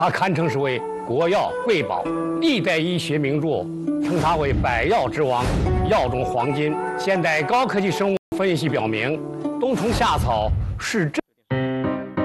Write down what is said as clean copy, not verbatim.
它堪称是为国药瑰宝，历代医学名著称它为百药之王，药中黄金。现代高科技生物分析表明，冬虫夏草是真。